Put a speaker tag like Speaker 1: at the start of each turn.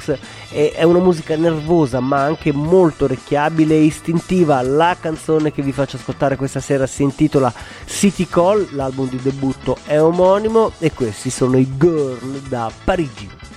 Speaker 1: relax, è una musica nervosa ma anche molto orecchiabile e istintiva. La canzone che vi faccio ascoltare questa sera si intitola City Call, l'album di debutto è omonimo e questi sono i Girl da Parigi.